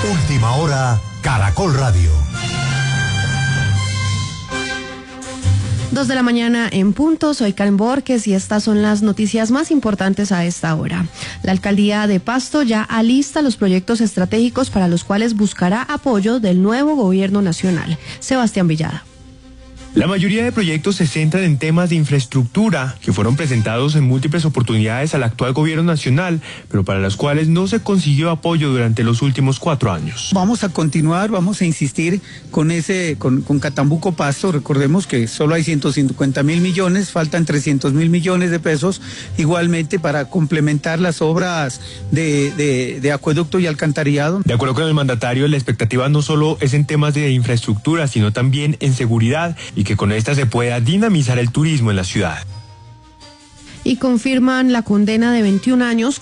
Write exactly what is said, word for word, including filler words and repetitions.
Última hora, Caracol Radio. Dos de la mañana en punto, soy Karen Borges y estas son las noticias más importantes a esta hora. La alcaldía de Pasto ya alista los proyectos estratégicos para los cuales buscará apoyo del nuevo gobierno nacional. Sebastián Villada. La mayoría de proyectos se centran en temas de infraestructura que fueron presentados en múltiples oportunidades al actual gobierno nacional, pero para los cuales no se consiguió apoyo durante los últimos cuatro años. Vamos a continuar, vamos a insistir con ese, con, con Catambuco Pasto. Recordemos que solo hay ciento cincuenta mil millones, faltan trescientos mil millones de pesos, igualmente para complementar las obras de, de, de acueducto y alcantarillado. De acuerdo con el mandatario, la expectativa no solo es en temas de infraestructura, sino también en seguridad, y que con esta se pueda dinamizar el turismo en la ciudad. Y confirman la condena de veintiún años